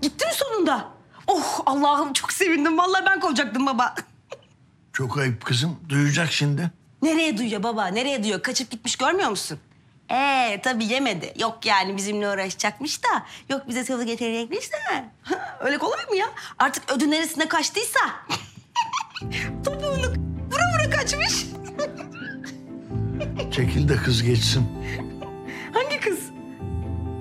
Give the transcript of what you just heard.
Gitti mi sonunda? Oh Allah'ım çok sevindim. Vallahi ben kovacaktım baba. Çok ayıp kızım. Duyacak şimdi. Nereye duyuyor baba? Nereye duyuyor? Kaçıp gitmiş görmüyor musun? Tabii yemedi. Yok yani bizimle uğraşacakmış da. Yok bize salı getirecekmiş de. Öyle kolay mı ya? Artık ödün neresine kaçtıysa. Topuğunu vura vura kaçmış. Çekil de kız geçsin.